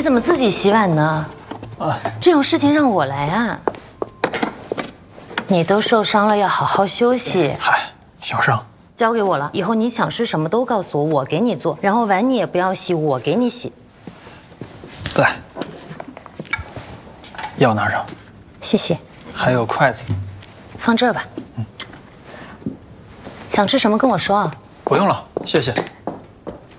你怎么自己洗碗呢？这种事情让我来啊。你都受伤了，要好好休息。 嗨，小伤。 交给我了，以后你想吃什么都告诉我，我给你做。然后碗你也不要洗，我给你洗。 来，药拿上。 谢谢。 还有筷子。 放这儿吧。想吃什么跟我说啊。 不用了，谢谢。